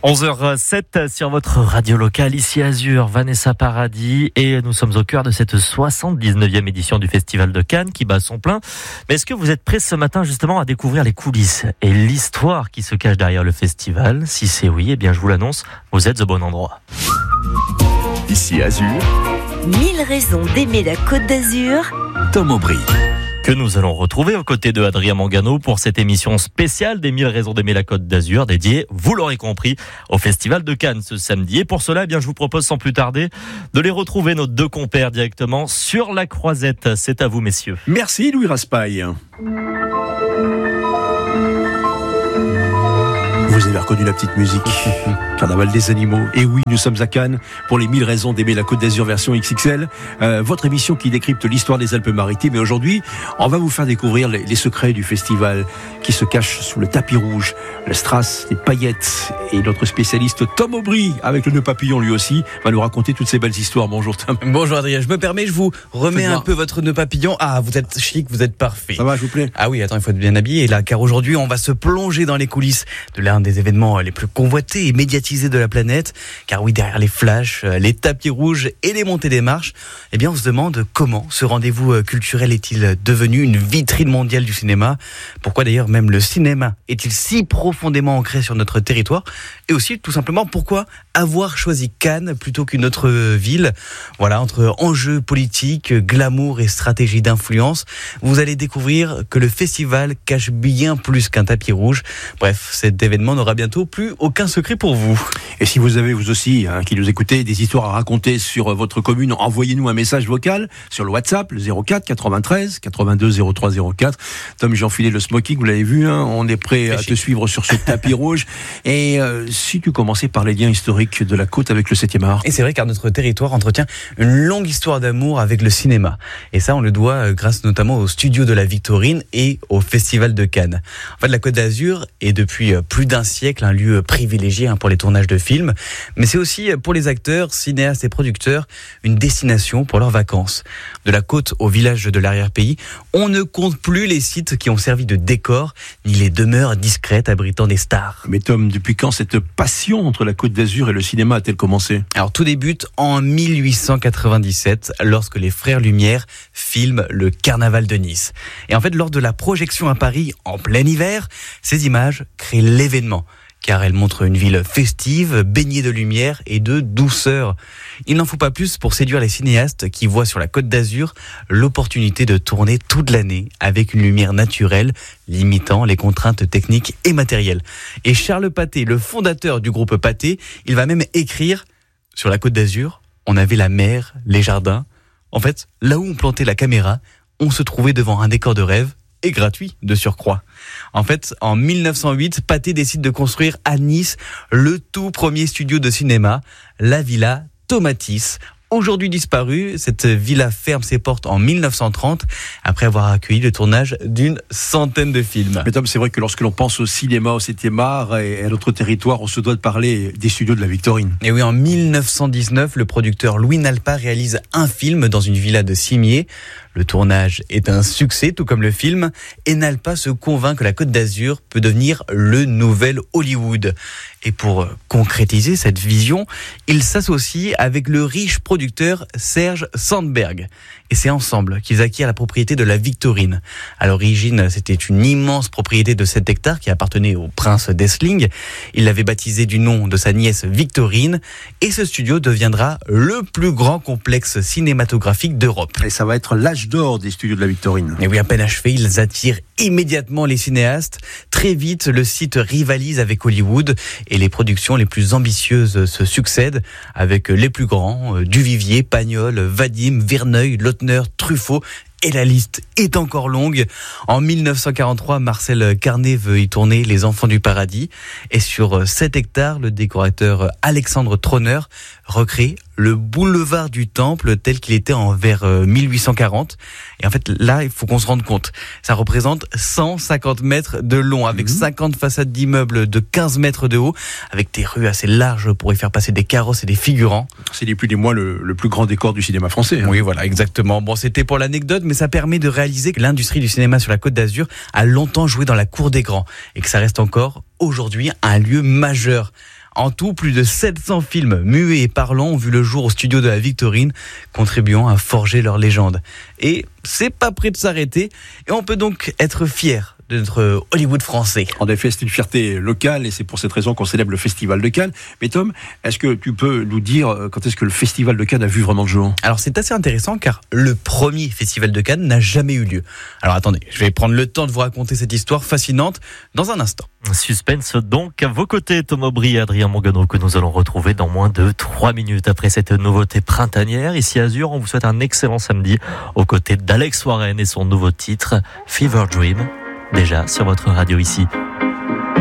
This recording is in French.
11h07 sur votre radio locale, ici Azur, Vanessa Paradis, et nous sommes au cœur de cette 79e édition du Festival de Cannes qui bat son plein. Mais est-ce que vous êtes prêts ce matin justement à découvrir les coulisses et l'histoire qui se cache derrière le festival? Si c'est oui, eh bien je vous l'annonce, vous êtes au bon endroit. Ici Azur, 1000 raisons d'aimer la Côte d'Azur. Tom Aubry. Que nous allons retrouver aux côtés de Adrien Mangano pour cette émission spéciale des 1000 raisons d'aimer la Côte d'Azur, dédiée, vous l'aurez compris, au Festival de Cannes ce samedi. Et pour cela, eh bien, je vous propose sans plus tarder de les retrouver, nos deux compères, directement sur la croisette. C'est à vous, messieurs. Merci Louis Raspail. Vous avez reconnu la petite musique. Carnaval des animaux. Et oui, nous sommes à Cannes pour les 1000 raisons d'aimer la Côte d'Azur version XXL. Votre émission qui décrypte l'histoire des Alpes-Maritimes. Et aujourd'hui, on va vous faire découvrir les secrets du festival qui se cachent sous le tapis rouge, le strass, les paillettes. Et notre spécialiste Tom Aubry, avec le nœud papillon lui aussi, va nous raconter toutes ces belles histoires. Bonjour Tom. Bonjour Adrien, je me permets, je vous remets un peu votre nœud papillon. Ah, vous êtes chic, vous êtes parfait. Ça va, je vous plaît? Ah oui, attends, il faut être bien habillé là, car aujourd'hui, on va se plonger dans les coulisses de l'un des événements les plus convoités et médiatisés de la planète. Car oui, derrière les flashs, les tapis rouges et les montées des marches, eh bien, on se demande comment ce rendez-vous culturel est-il devenu une vitrine mondiale du cinéma? Pourquoi d'ailleurs même le cinéma est-il si profondément ancré sur notre territoire? Et aussi, tout simplement, pourquoi avoir choisi Cannes plutôt qu'une autre ville? Voilà, entre enjeux politiques, glamour et stratégie d'influence, vous allez découvrir que le festival cache bien plus qu'un tapis rouge. Bref, cet événement n'aura bientôt plus aucun secret pour vous. Et si vous avez, vous aussi, qui nous écoutez, des histoires à raconter sur votre commune, envoyez-nous un message vocal sur le WhatsApp, le 04 93 82 03 04. Tom, j'ai enfilé le smoking, vous l'avez vu, on est prêt à te suivre sur ce tapis rouge. Et si tu commençais par les liens historiques de la côte avec le 7e art. Et c'est vrai, car notre territoire entretient une longue histoire d'amour avec le cinéma. Et ça, on le doit grâce notamment au studio de la Victorine et au Festival de Cannes. En fait, la Côte d'Azur est depuis plus d'un siècle un lieu privilégié pour les tournages de films, mais c'est aussi pour les acteurs, cinéastes et producteurs une destination pour leurs vacances. De la côte au village de l'arrière-pays, on ne compte plus les sites qui ont servi de décor, ni les demeures discrètes abritant des stars. Mais Tom, depuis quand cette passion entre la Côte d'Azur et le cinéma a-t-elle commencé? Alors tout débute en 1897, lorsque les frères Lumière filment le Carnaval de Nice. Et en fait, lors de la projection à Paris en plein hiver, ces images créent l'événement, car elle montre une ville festive, baignée de lumière et de douceur. Il n'en faut pas plus pour séduire les cinéastes qui voient sur la Côte d'Azur l'opportunité de tourner toute l'année avec une lumière naturelle, limitant les contraintes techniques et matérielles. Et Charles Pathé, le fondateur du groupe Pathé, il va même écrire « Sur la Côte d'Azur, on avait la mer, les jardins. En fait, là où on plantait la caméra, on se trouvait devant un décor de rêve, et gratuit de surcroît. En fait, en 1908, Pathé décide de construire à Nice le tout premier studio de cinéma, la Villa Tomatis. Aujourd'hui disparue, cette villa ferme ses portes en 1930 après avoir accueilli le tournage d'une centaine de films. Mais Tom, c'est vrai que lorsque l'on pense au cinéma, au 7e art et à notre territoire, on se doit de parler des studios de la Victorine. Et oui, en 1919, le producteur Louis Nalpa réalise un film dans une villa de Cimier. Le tournage est un succès, tout comme le film, et Nalpa se convainc que la Côte d'Azur peut devenir le nouvel Hollywood. Et pour concrétiser cette vision, il s'associe avec le riche producteur Serge Sandberg. Et c'est ensemble qu'ils acquièrent la propriété de la Victorine. À l'origine, c'était une immense propriété de 7 hectares qui appartenait au prince d'Essling. Il l'avait baptisé du nom de sa nièce Victorine. Et ce studio deviendra le plus grand complexe cinématographique d'Europe. Et ça va être l'âge d'or des studios de la Victorine. Et oui, à peine achevés, ils attirent immédiatement les cinéastes. Très vite, le site rivalise avec Hollywood et les productions les plus ambitieuses se succèdent avec les plus grands, Duvivier, Pagnol, Vadim, Verneuil, Lautner, Truffaut. Et la liste est encore longue. En 1943, Marcel Carné veut y tourner Les Enfants du Paradis. Et sur 7 hectares, le décorateur Alexandre Trauner recrée le boulevard du Temple tel qu'il était vers 1840. Et en fait, là, il faut qu'on se rende compte. Ça représente 150 mètres de long, avec 50 façades d'immeubles de 15 mètres de haut, avec des rues assez larges pour y faire passer des carrosses et des figurants. C'est ni plus ni moins le plus grand décor du cinéma français. Oui, voilà, exactement. Bon, c'était pour l'anecdote, mais ça permet de réaliser que l'industrie du cinéma sur la Côte d'Azur a longtemps joué dans la cour des grands et que ça reste encore aujourd'hui un lieu majeur. En tout, plus de 700 films muets et parlants ont vu le jour au studio de la Victorine, contribuant à forger leur légende. Et c'est pas près de s'arrêter, et on peut donc être fier de notre Hollywood français. En effet, c'est une fierté locale et c'est pour cette raison qu'on célèbre le Festival de Cannes. Mais Tom, est-ce que tu peux nous dire quand est-ce que le Festival de Cannes a vu vraiment le jour ? Alors c'est assez intéressant car le premier Festival de Cannes n'a jamais eu lieu. Alors attendez, je vais prendre le temps de vous raconter cette histoire fascinante dans un instant. Suspense donc à vos côtés, Tom Aubry et Adrien Monguenot, que nous allons retrouver dans moins de 3 minutes après cette nouveauté printanière. Ici à Azur, on vous souhaite un excellent samedi aux côtés d'Alex Warren et son nouveau titre Fever Dream. Déjà sur votre radio ici